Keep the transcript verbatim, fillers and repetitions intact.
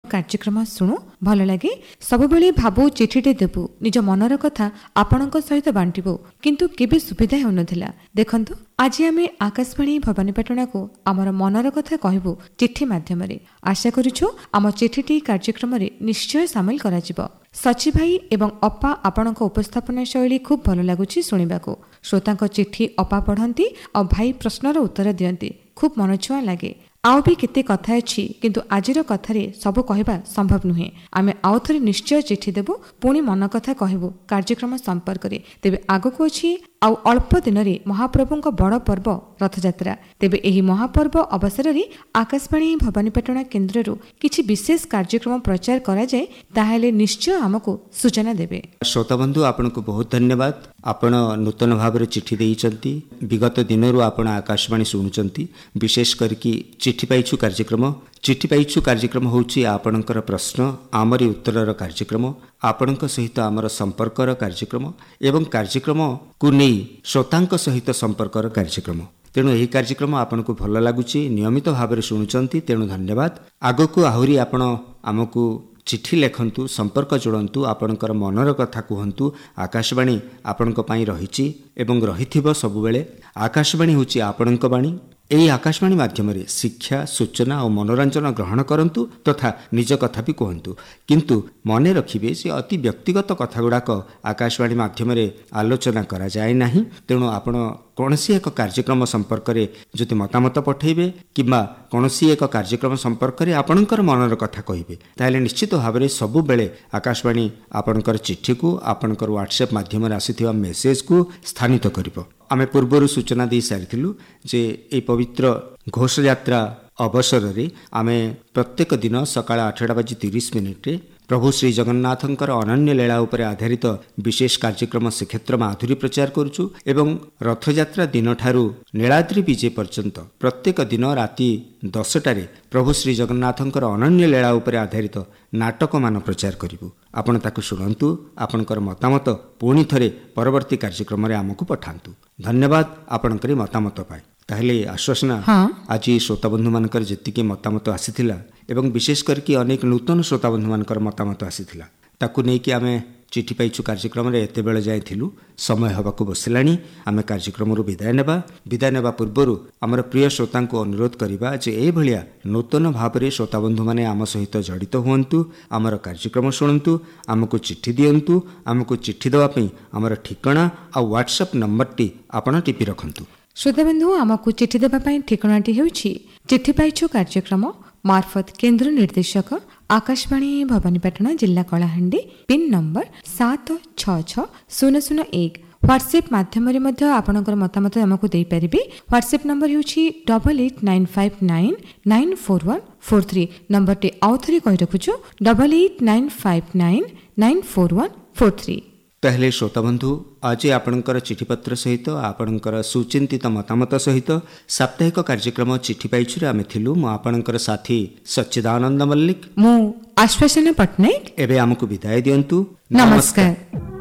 କାର୍ଯ୍ୟକ୍ରମ ଶୁଣୁ, ଭଲ ଲାଗେ। ସବୁବେଳେ ଭାବୁ ଚିଠିଟେ ଦେବୁ, ନିଜ ମନର କଥା ଆପଣଙ୍କ ସହିତ ବାଣ୍ଟିବୁ, କିନ୍ତୁ କେବେ ସୁବିଧା ହେଉନଥିଲା। ଦେଖନ୍ତୁ, ଆଜି ଆମେ ଆକାଶବାଣୀ ଭବାନୀପାଟଣାକୁ ଆମର ମନର କଥା କହିବୁ ଚିଠି ମାଧ୍ୟମରେ। ଆଶା କରୁଛୁ ଆମ ଚିଠିଟି କାର୍ଯ୍ୟକ୍ରମରେ ନିଶ୍ଚୟ ସାମିଲ କରାଯିବ। ସଚି ଭାଇ ଏବଂ ଅପା, ଆପଣଙ୍କ ଉପସ୍ଥାପନା ଶୈଳୀ ଖୁବ୍ ଭଲ ଲାଗୁଛି ଶୁଣିବାକୁ। ଶ୍ରୋତାଙ୍କ ଚିଠି ଅପା ପଢ଼ନ୍ତି ଆଉ ଭାଇ ପ୍ରଶ୍ନର ଉତ୍ତର ଦିଅନ୍ତି। ଖୁବ୍ ମନଛୁଆଁ ଲାଗେ। ଆଉ ବି କେତେ କଥା ଅଛି, କିନ୍ତୁ ଆଜିର କଥାରେ ସବୁ କହିବା ସମ୍ଭବ ନୁହେଁ। ଆମେ ଆଉ ଥରେ ନିଶ୍ଚୟ ଚିଠି ଦେବୁ, ପୁଣି ମନ କଥା କହିବୁ କାର୍ଯ୍ୟକ୍ରମ ସମ୍ପର୍କରେ। ତେବେ ଆଗକୁ ଅଛି ଆଉ ଅଳ୍ପ ଦିନରେ ମହାପ୍ରଭୁଙ୍କ ବଡ଼ ପର୍ବ ରଥଯାତ୍ରା। ତେବେ ଏହି ମହାପର୍ବ ଅବସରରେ ଆକାଶବାଣୀ ଭବାନୀପାଟଣା କେନ୍ଦ୍ରରୁ କିଛି ବିଶେଷ କାର୍ଯ୍ୟକ୍ରମ ପ୍ରଚାର କରାଯାଏ, ତାହେଲେ ନିଶ୍ଚୟ ଆମକୁ ସୂଚନା ଦେବେ। ଶ୍ରୋତାବନ୍ଧୁ, ଆପଣଙ୍କୁ ବହୁତ ଧନ୍ୟବାଦ। ଆପଣ ନୂତନ ଭାବରେ ଚିଠି ଦେଇଛନ୍ତି। ବିଗତ ଦିନରୁ ଆପଣ ଆକାଶବାଣୀ ଶୁଣୁଛନ୍ତି। ବିଶେଷ କରିକି ଚିଠି ପାଇଛୁ କାର୍ଯ୍ୟକ୍ରମ ଚିଠି ପାଇଛୁ କାର୍ଯ୍ୟକ୍ରମ ହେଉଛି ଆପଣଙ୍କର ପ୍ରଶ୍ନ ଆମରି ଉତ୍ତରର କାର୍ଯ୍ୟକ୍ରମ, ଆପଣଙ୍କ ସହିତ ଆମର ସମ୍ପର୍କର କାର୍ଯ୍ୟକ୍ରମ ଏବଂ କାର୍ଯ୍ୟକ୍ରମକୁ ନେଇ ଶ୍ରୋତାଙ୍କ ସହିତ ସମ୍ପର୍କର କାର୍ଯ୍ୟକ୍ରମ। ତେଣୁ ଏହି କାର୍ଯ୍ୟକ୍ରମ ଆପଣଙ୍କୁ ଭଲ ଲାଗୁଛି, ନିୟମିତ ଭାବରେ ଶୁଣୁଛନ୍ତି, ତେଣୁ ଧନ୍ୟବାଦ। ଆଗକୁ ଆହୁରି ଆପଣ ଆମକୁ ଚିଠି ଲେଖନ୍ତୁ, ସମ୍ପର୍କ ଯୋଡ଼ନ୍ତୁ, ଆପଣଙ୍କର ମନର କଥା କୁହନ୍ତୁ। ଆକାଶବାଣୀ ଆପଣଙ୍କ ପାଇଁ ରହିଛି ଏବଂ ରହିଥିବ ସବୁବେଳେ। ଆକାଶବାଣୀ ହେଉଛି ଆପଣଙ୍କ ବାଣୀ। ଏହି ଆକାଶବାଣୀ ମାଧ୍ୟମରେ ଶିକ୍ଷା, ସୂଚନା ଓ ମନୋରଞ୍ଜନ ଗ୍ରହଣ କରନ୍ତୁ ତଥା ନିଜ କଥା ବି କୁହନ୍ତୁ। କିନ୍ତୁ ମନେ ରଖିବେ ଯେ ଅତି ବ୍ୟକ୍ତିଗତ କଥାଗୁଡ଼ାକ ଆକାଶବାଣୀ ମାଧ୍ୟମରେ ଆଲୋଚନା କରାଯାଏ ନାହିଁ। ତେଣୁ ଆପଣ କୌଣସି ଏକ କାର୍ଯ୍ୟକ୍ରମ ସମ୍ପର୍କରେ ଯଦି ମତାମତ ପଠାଇବେ କିମ୍ବା କୌଣସି ଏକ କାର୍ଯ୍ୟକ୍ରମ ସମ୍ପର୍କରେ ଆପଣଙ୍କର ମନର କଥା କହିବେ, ତାହେଲେ ନିଶ୍ଚିତ ଭାବରେ ସବୁବେଳେ ଆକାଶବାଣୀ ଆପଣଙ୍କର ଚିଠିକୁ, ଆପଣଙ୍କର ହ୍ୱାଟ୍ସଆପ୍ ମାଧ୍ୟମରେ ଆସିଥିବା ମେସେଜକୁ ସ୍ଥାନିତ କରିବ। ଆମେ ପୂର୍ବରୁ ସୂଚନା ଦେଇ ସାରିଥିଲୁ ଯେ ଏହି ପବିତ୍ର ଘୋଷଯାତ୍ରା ଅବସରରେ ଆମେ ପ୍ରତ୍ୟେକ ଦିନ ସକାଳ ଆଠଟା ବାଜି ତିରିଶ ମିନିଟ୍ରେ ପ୍ରଭୁ ଶ୍ରୀ ଜଗନ୍ନାଥଙ୍କର ଅନନ୍ୟ ଲୀଳା ଉପରେ ଆଧାରିତ ବିଶେଷ କାର୍ଯ୍ୟକ୍ରମ ଶ୍ରୀକ୍ଷେତ୍ର ମାଧୁରୀ ପ୍ରଚାର କରୁଛୁ ଏବଂ ରଥଯାତ୍ରା ଦିନଠାରୁ ନୀଳାଦ୍ରି ବିଜେ ପର୍ଯ୍ୟନ୍ତ ପ୍ରତ୍ୟେକ ଦିନ ରାତି ଦଶଟାରେ ପ୍ରଭୁ ଶ୍ରୀ ଜଗନ୍ନାଥଙ୍କର ଅନନ୍ୟ ଲୀଳା ଉପରେ ଆଧାରିତ ନାଟକମାନ ପ୍ରଚାର କରିବୁ। ଆପଣ ତାକୁ ଶୁଣନ୍ତୁ, ଆପଣଙ୍କର ମତାମତ ପୁଣି ଥରେ ପରବର୍ତ୍ତୀ କାର୍ଯ୍ୟକ୍ରମରେ ଆମକୁ ପଠାନ୍ତୁ। ଧନ୍ୟବାଦ ଆପଣଙ୍କର ମତାମତ ପାଇଁ। ତାହେଲେ ଆଶ୍ୱାସନା, ଆଜି ଶ୍ରୋତାବନ୍ଧୁମାନଙ୍କର ଯେତିକି ମତାମତ ଆସିଥିଲା ଏବଂ ବିଶେଷ କରିକି ଅନେକ ନୂତନ ଶ୍ରୋତାବନ୍ଧୁମାନଙ୍କର ମତାମତ ଆସିଥିଲା, ତାକୁ ନେଇକି ଆମେ ଚିଠି ପାଇଛୁ କାର୍ଯ୍ୟକ୍ରମରେ ଏତେବେଳେ ଯାଇଥିଲୁ। ସମୟ ହେବାକୁ ବସିଲାଣି, ଆମେ କାର୍ଯ୍ୟକ୍ରମରୁ ବିଦାୟ ନେବା। ବିଦାୟ ନେବା ପୂର୍ବରୁ ଆମର ପ୍ରିୟ ଶ୍ରୋତାଙ୍କୁ ଅନୁରୋଧ କରିବା ଯେ ଏଇଭଳିଆ ନୂତନ ଭାବରେ ଶ୍ରୋତାବନ୍ଧୁମାନେ ଆମ ସହିତ ଜଡ଼ିତ ହୁଅନ୍ତୁ, ଆମର କାର୍ଯ୍ୟକ୍ରମ ଶୁଣନ୍ତୁ, ଆମକୁ ଚିଠି ଦିଅନ୍ତୁ। ଆମକୁ ଚିଠି ଦେବା ପାଇଁ ଆମର ଠିକଣା ଆଉ ହ୍ୱାଟ୍ସଆପ୍ ନମ୍ବରଟି ଆପଣ ଟିପି ରଖନ୍ତୁ। ଶ୍ରୋତାବନ୍ଧୁ, ଆମକୁ ଚିଠି ଦେବା ପାଇଁ ଠିକଣାଟି ହେଉଛି ଚିଠି ପାଇଛୁ କାର୍ଯ୍ୟକ୍ରମ ମାର୍ଫତ କେନ୍ଦ୍ର ନିର୍ଦ୍ଦେଶକ ଆକାଶବାଣୀ ଭବାନୀପାଟଣା, ଜିଲ୍ଲା କଳାହାଣ୍ଡି, ପିନ୍ ନମ୍ବର ସାତ ଛଅ ଛଅ ଶୂନ ଶୂନ ଏକ। ହ୍ୱାଟ୍ସଆପ୍ ମାଧ୍ୟମରେ ମଧ୍ୟ ଆପଣଙ୍କର ମତାମତ ଆମକୁ ଦେଇପାରିବେ। ହ୍ୱାଟ୍ସଆପ୍ ନମ୍ବର ହେଉଛି double eight nine five nine nine four one four three. ନମ୍ବରଟି ଆଉ ଥରେ କହି ରଖୁଛୁ, double eight nine five nine nine four one four three. ତାହେଲେ ଶ୍ରୋତାବନ୍ଧୁ, ଆଜି ଆପଣଙ୍କର ଚିଠିପତ୍ର ସହିତ ଆପଣଙ୍କର ସୁଚିନ୍ତିତ ମତାମତ ସହିତ ସାପ୍ତାହିକ କାର୍ଯ୍ୟକ୍ରମ ଚିଠି ପାଇଛୁରେ ଆମେ ଥିଲୁ। ମୁଁ ଆପଣଙ୍କର ସାଥୀ ସଚ୍ଚିଦାନନ୍ଦ ମଲ୍ଲିକ, ମୁଁ ଆଶ୍ୱାସନା ପଟ୍ଟନାୟକ। ଏବେ ଆମକୁ ବିଦାୟ ଦିଅନ୍ତୁ। ନମସ୍କାର।